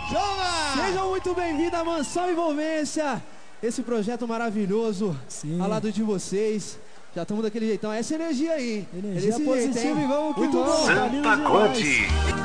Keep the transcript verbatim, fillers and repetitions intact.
Chama! Sejam muito bem-vindos à Mansão Envolvência. Esse projeto maravilhoso. Sim. Ao lado de vocês. Já estamos daquele jeitão. Essa energia aí. Energia positiva e vamos que vamos. Santa Conte.